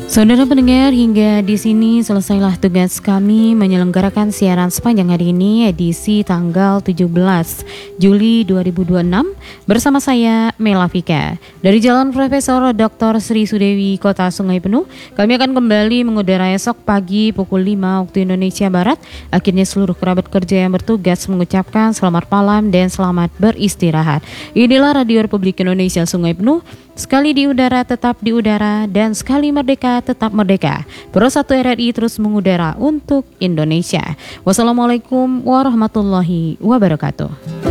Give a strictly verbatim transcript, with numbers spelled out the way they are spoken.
Saudara pendengar, hingga di sini selesailah tugas kami menyelenggarakan siaran sepanjang hari ini edisi tanggal tujuh belas Juli dua ribu dua puluh enam bersama saya Mela Vika. Dari Jalan Profesor doktor Sri Sudewi, Kota Sungai Penuh, kami akan kembali mengudara esok pagi pukul lima waktu Indonesia Barat. Akhirnya seluruh kerabat kerja yang bertugas mengucapkan selamat malam dan selamat beristirahat. Inilah Radio Republik Indonesia Sungai Penuh. Sekali di udara tetap di udara, dan sekali merdeka tetap merdeka. Pro satu R R I terus mengudara untuk Indonesia. Wassalamualaikum warahmatullahi wabarakatuh.